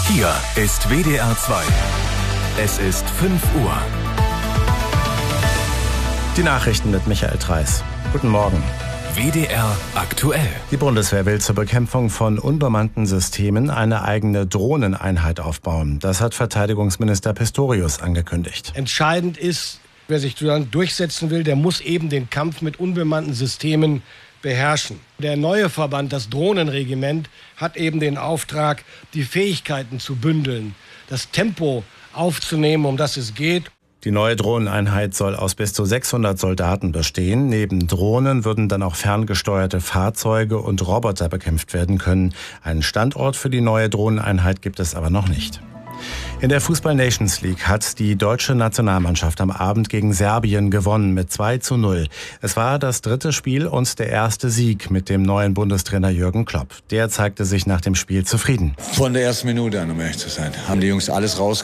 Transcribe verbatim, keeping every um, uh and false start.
Hier ist W D R zwei. Es ist fünf Uhr. Die Nachrichten mit Michael Treiß. Guten Morgen. W D R aktuell. Die Bundeswehr will zur Bekämpfung von unbemannten Systemen eine eigene Drohneneinheit aufbauen. Das hat Verteidigungsminister Pistorius angekündigt. Entscheidend ist, wer sich dann durchsetzen will, der muss eben den Kampf mit unbemannten Systemen beherrschen. Der neue Verband, das Drohnenregiment, hat eben den Auftrag, die Fähigkeiten zu bündeln, das Tempo aufzunehmen, um das es geht. Die neue Drohneneinheit soll aus bis zu sechshundert Soldaten bestehen. Neben Drohnen würden dann auch ferngesteuerte Fahrzeuge und Roboter bekämpft werden können. Einen Standort für die neue Drohneneinheit gibt es aber noch nicht. In der Fußball-Nations League hat die deutsche Nationalmannschaft am Abend gegen Serbien gewonnen mit zwei zu null. Es war das dritte Spiel und der erste Sieg mit dem neuen Bundestrainer Jürgen Klopp. Der zeigte sich nach dem Spiel zufrieden. Von der ersten Minute an, um ehrlich zu sein, haben die Jungs alles rausgeholt.